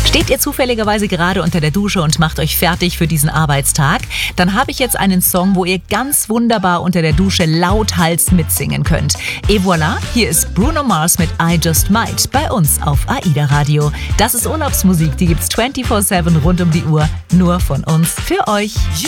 Steht ihr zufälligerweise gerade unter der Dusche und macht euch fertig für diesen Arbeitstag? Dann habe ich jetzt einen Song, wo ihr ganz wunderbar unter der Dusche lauthals mitsingen könnt. Et voilà, hier ist Bruno Mars mit I Just Might bei uns auf AIDA Radio. Das ist Urlaubsmusik, die gibt's 24/7 rund um die Uhr, nur von uns für euch.